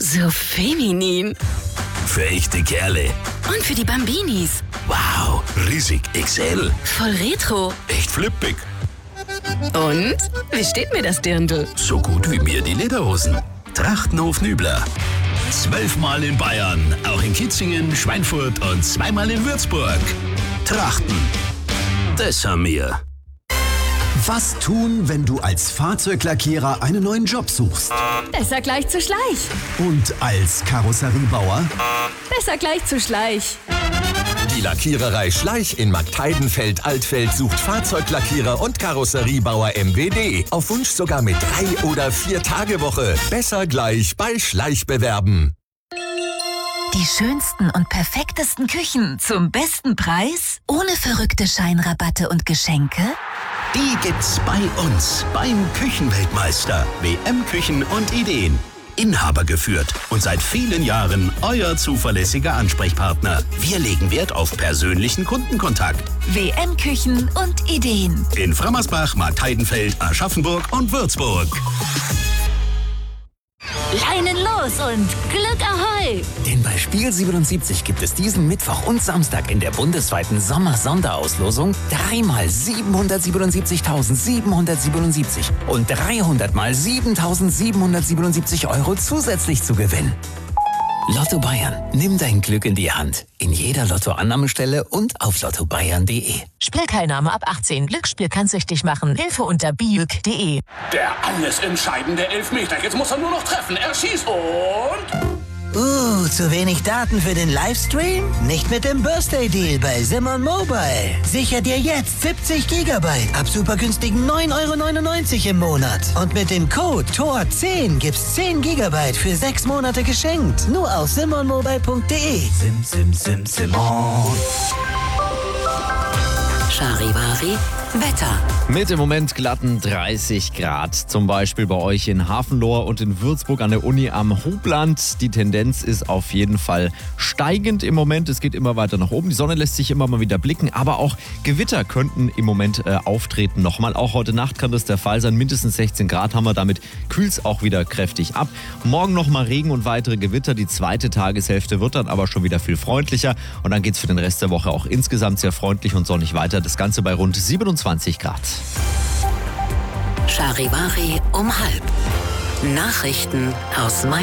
So feminin. Für echte Kerle. Und für die Bambinis. Wow, riesig XL. Voll retro. Echt flippig. Und? Wie steht mir das Dirndl? So gut wie mir die Lederhosen. Trachtenhof Nübler. 12-mal in Bayern, auch in Kitzingen, Schweinfurt und 2-mal in Würzburg. Trachten. Das haben wir. Was tun, wenn du als Fahrzeuglackierer einen neuen Job suchst? Besser gleich zu Schleich. Und als Karosseriebauer? Besser gleich zu Schleich. Die Lackiererei Schleich in Markteidenfeld-Altfeld sucht Fahrzeuglackierer und Karosseriebauer MWD. Auf Wunsch sogar mit 3- oder 4-Tage-Woche. Besser gleich bei Schleich bewerben. Die schönsten und perfektesten Küchen zum besten Preis? Ohne verrückte Scheinrabatte und Geschenke? Die gibt's bei uns beim Küchenweltmeister. WM Küchen und Ideen. Inhaber geführt und seit vielen Jahren euer zuverlässiger Ansprechpartner. Wir legen Wert auf persönlichen Kundenkontakt. WM Küchen und Ideen. In Frammersbach, Marktheidenfeld, Aschaffenburg und Würzburg. Leinen los und Glück Ahoi! Denn bei Spiel 77 gibt es diesen Mittwoch und Samstag in der bundesweiten Sommer-Sonderauslosung 3-mal 777.777 und 300-mal 7.777 Euro zusätzlich zu gewinnen. Lotto Bayern. Nimm dein Glück in die Hand. In jeder Lottoannahmestelle und auf lottobayern.de. Spielteilnahme ab 18. Glücksspiel kann süchtig machen. Hilfe unter biüg.de. Der alles entscheidende Elfmeter. Jetzt muss er nur noch treffen. Er schießt und... zu wenig Daten für den Livestream? Nicht mit dem Birthday Deal bei Simon Mobile. Sicher dir jetzt 70 GB ab super günstigen 9,99 € im Monat. Und mit dem Code TOR10 gibt's 10 GB für 6 Monate geschenkt. Nur auf simonmobile.de. Simon. Charivari, Wetter. Mit im Moment glatten 30 Grad. Zum Beispiel bei euch in Hafenlohr und in Würzburg an der Uni am Hubland. Die Tendenz ist auf jeden Fall steigend im Moment. Es geht immer weiter nach oben. Die Sonne lässt sich immer mal wieder blicken. Aber auch Gewitter könnten im Moment auftreten nochmal. Auch heute Nacht kann das der Fall sein. Mindestens 16 Grad haben wir. Damit kühlt es auch wieder kräftig ab. Morgen nochmal Regen und weitere Gewitter. Die zweite Tageshälfte wird dann aber schon wieder viel freundlicher. Und dann geht es für den Rest der Woche auch insgesamt sehr freundlich und sonnig weiter. Das Ganze bei rund 27 Grad. Charivari um 12:30. Nachrichten aus